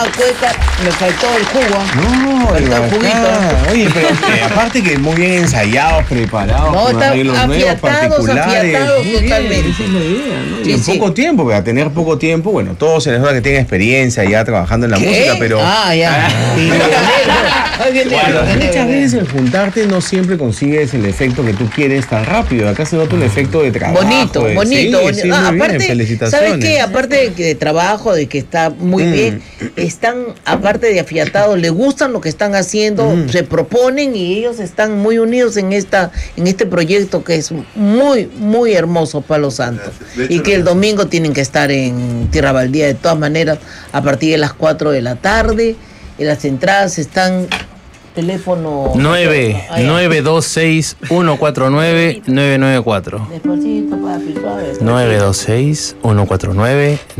cueca, me faltó el jugo. No, faltó el juguito. Oye, pero aparte que muy bien ensayados, preparados, No, con está arreglos nuevos, particulares. afiatados Muy bien, totalmente. esa es la idea, ¿no? Sí, Y en sí. poco tiempo, porque a tener poco tiempo, bueno, todos se les nota que tienen experiencia ya trabajando en la música, pero Ya. muchas veces el juntarte no siempre consigues el efecto que tú quieres tan rápido. Acá se nota un efecto de trabajo. Bonito. Sí, bonito. sí, muy bien, Aparte, felicitaciones. ¿sabes qué? Aparte de trabajo, de que está muy bien, están, aparte de afiatados, le gustan lo que están haciendo, se proponen y ellos están muy unidos en este proyecto que es muy, muy hermoso, Palo Santo. Y que el domingo tienen que estar en Tierra Baldía de todas maneras, a partir de las 4 de la tarde. Y las entradas están... Teléfono 926-149-994. Despacito, papi, suave. 926-149